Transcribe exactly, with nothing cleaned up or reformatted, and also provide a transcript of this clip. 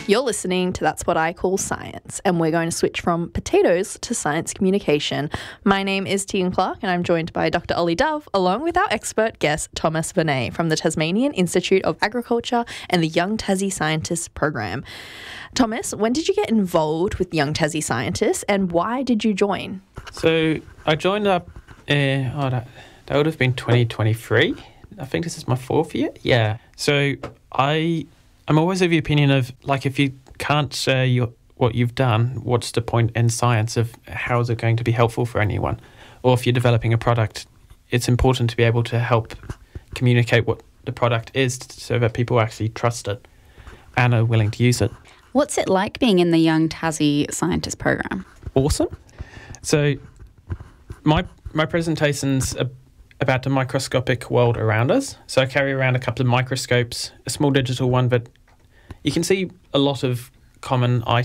You're listening to That's What I Call Science, and we're going to switch from potatoes to science communication. My name is Tegan Clark, and I'm joined by Doctor Ollie Dove, along with our expert guest, Thomas Vernet, from the Tasmanian Institute of Agriculture and the Young Tassie Scientists Program. Thomas, when did you get involved with Young Tassie Scientists, and why did you join? So I joined up, uh, oh, that, that would have been twenty twenty-three. I think this is my fourth year. Yeah. So I... I'm always of the opinion of, like, if you can't share your, what you've done, what's the point in science of how is it going to be helpful for anyone? Or if you're developing a product, it's important to be able to help communicate what the product is so that people actually trust it and are willing to use it. What's it like being in the Young Tassie Scientist Program? Awesome. So my my presentation's a about the microscopic world around us. So I carry around a couple of microscopes, a small digital one, but you can see a lot of common items